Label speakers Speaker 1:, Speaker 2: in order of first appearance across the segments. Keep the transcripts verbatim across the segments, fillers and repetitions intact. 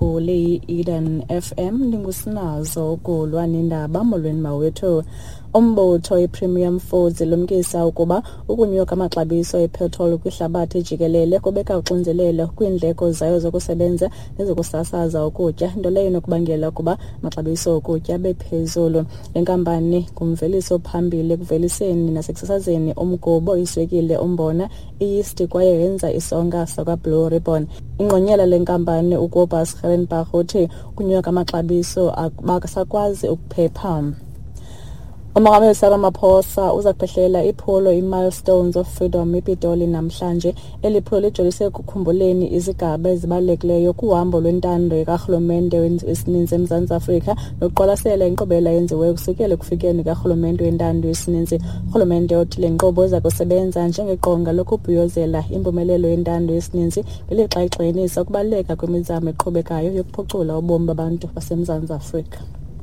Speaker 1: lethu leyi-Eden F M ndingusinazo kulwa nendaba molweni mawethu. Umbutho i-Premium Foods lumkisa ukuba ukunyuka amaxabiso epetrol kwihlabathi jikelele kubeka uxinzelelo kwiindleko zayo zokusebenza nezokusasaza ukutya, nto leyo inokubangela ukuba amaxabiso okutya bephezulu. Le nkampani ngumveliso phambili ekuveliseni nasekusasazeni umgubo, iswekile, umbona, iyisti kwaye yenza isonka sakwa-Blue Ribbon. Ingqonyela le nkampani uKobus Gerstenbach uthi ukunyuka amaxabiso akasakwazi ukuphepha. uMongameli Cyril Ramaphosa uza kuphehlela iphulo i-Milestones of Freedom ePitoli namhlanje. Eli phulo lijolise ekukhumbuleni izigaba ezibalulekileyo kuhambo lwentando karhulumente wesininzi eMzantsi Afrika nokuqwalasela inkqubela yenziwe kusukela ekufikeni karhulumente wentando yesininzi. Urhulumente othi le nkqubo iza kusebenza njengeqonga lokubhiyozela impumelelo yentando yesininzi ngelixa igxininisa ukubaluleka kwemizamo eqhubekayo yokuphucula ubomi babantu baseMzantsi Afrika.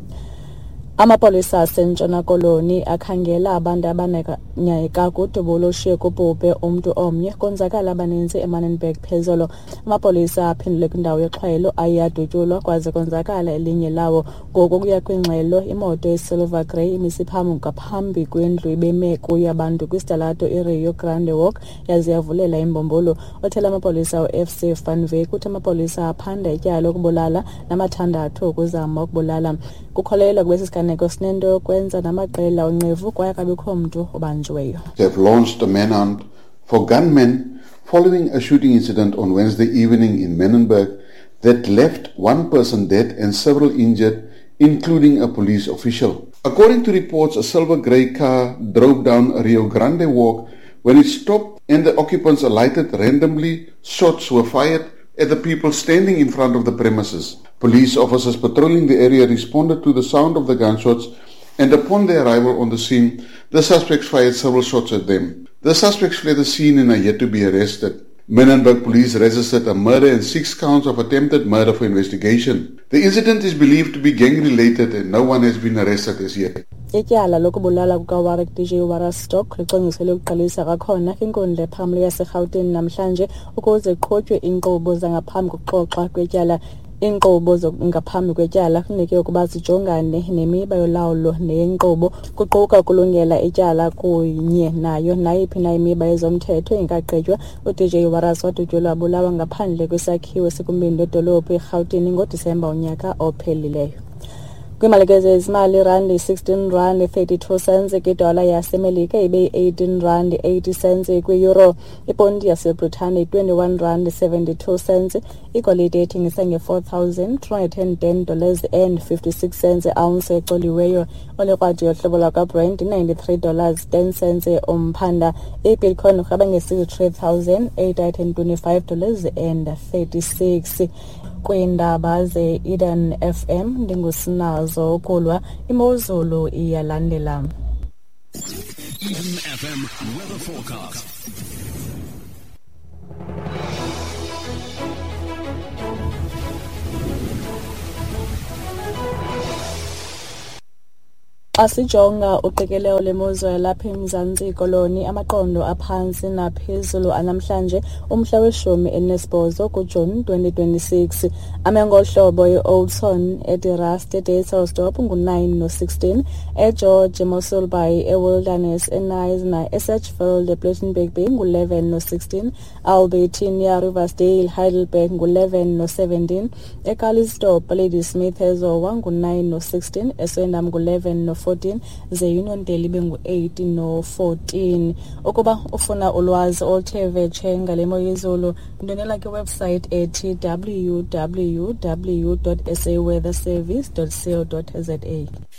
Speaker 1: Amapolisa aseNtshona Koloni akhangela abantu abananyayeka kudubulo olushiye kubhubhe umntu omnye konzakala abaninzi eMannenberg phezolo. Amapolisa aphendule kwindawo yoxhwayelo ayadutyulwa kwaze konzakala elinye lawo. Ngoku kuya kwingxelo imoto esilver grey imisiphamu ngaphambi kwendlu ibeme kuyo abantu kwisitalato iRio Grande Walk yaze yavulela imbombolo. Othela amapolisa u-F C Van Wyk uthi amapolisa aphanda ityala lokubulala namathandathu ukuzama ukubulala. Kukholelwa kube sisiganeko sinento yokwenza namaqela onqevu kwaye akabikho mntu obanjiweyo.
Speaker 2: They have launched a manhunt for gunmen following a shooting incident on Wednesday evening in Menenberg that left one person dead and several injured, including a police official. According to reports, a silver grey car drove down a Rio Grande Walk. When it stopped and the occupants alighted randomly, shots were fired at the people standing in front of the premises. Police officers patrolling the area responded to the sound of the gunshots, and upon their arrival on the scene, the suspects fired several shots at them. The suspects fled the scene and are yet to be arrested. Menenberg police registered a murder and six counts of attempted murder for investigation. The incident is believed to be gang-related and no one has been arrested as yet.
Speaker 1: Ityala lokubulala kukaWarwick D J Warastock liqongisele ukuqalisa kakhona kwinkundla ephambili yaseRhawutini namhlanje ukuze kuqhutywe inkqubo zangaphambi kokuxoxa kwetyala. Inkqubo ngaphambi kwetyala kufuneke ukuba zijongane nemiba yolawulo neyenkqubo, kuquka ukulungela ityala kunye nayo nayiphi na imiba yezomthetho engagqitywa. U-D J Waras wadutyulwa bulawa ngaphandle kwesakhiwo sikumbindi wedolophu eRhawutini ngoDisemba unyaka ophelileyo. Kwimalikezo ezimali rand sixteen rand thirty-two cents kwidola yasemelika ibe eighteen rand eighty cents kwi-euro. Ipondi yaseBritane twenty-one rand seventy-two cents. Igolide ethengisa nge-four thousand two hundred ten dollars and fifty-six cents ounce ecoliweyo. Olekrwadi yohlobo lwaka-Brent ninety-three dollars ten cents umphanda. Ibitcoin urhaba nge-sixty-three thousand eight hundred twenty-five dollars and thirty-six. Kwiindaba ze-Eden F M ndingusinazo kulwa, imozulu iyalandela.
Speaker 3: Eden F M weather forecast.
Speaker 1: Asijonga uqikelelo lemozulu lapha eMzantsi Koloni, amaqondo aphantsi naphezulu anamhlanje umhla weshumi enesibhozo kuJuni twenty twenty-six. Amengohlobo e-Oudtshoorn, eDirast, eDayselsdorp ngu-nine no sixteen, eGeorge, eMossel Bay, eWilderness, eNisna, eSatchfield, ePlettenberg Bay ngu-eleven no sixteen, Albertina, Riversdale, Heidelberg ngu-eleven no seventeen, eKalistopo, Ladysmith, eZowa ngu-nine no sixteen, eSwendam ngu-eleven no fourteen, ze-Uniondale ibe ngu-eight no fourteen. Ukuba ufuna ulwazi oluthe vetshe ngale mo yezulu, ndonela kwiwebsite ethi w w w dot s a weather service dot co dot za.